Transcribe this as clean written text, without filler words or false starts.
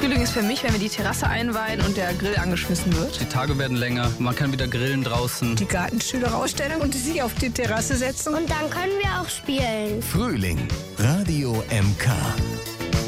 Frühling ist für mich, wenn wir die Terrasse einweihen und der Grill angeschmissen wird. Die Tage werden länger, man kann wieder grillen draußen. Die Gartenstühle rausstellen und sich auf die Terrasse setzen. Und dann können wir auch spielen. Frühling, Radio MK.